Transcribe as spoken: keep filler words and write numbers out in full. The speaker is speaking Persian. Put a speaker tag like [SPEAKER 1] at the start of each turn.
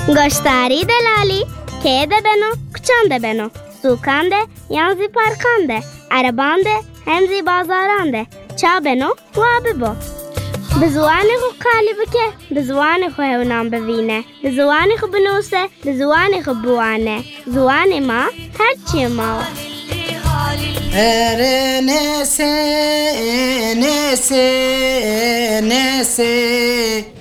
[SPEAKER 1] گشتاری دلالی که ده بنو کچان ده بنو سوکان ده یانزی پارکان ده عربان ده همزی بازاران ده چا بنو و ببو به زوان خو کالی بکه به زوان خو هونام ببینه به زوان خو بنوسه به زوان خو بوانه زوان ما هرچی ما
[SPEAKER 2] اره نسه نسه نسه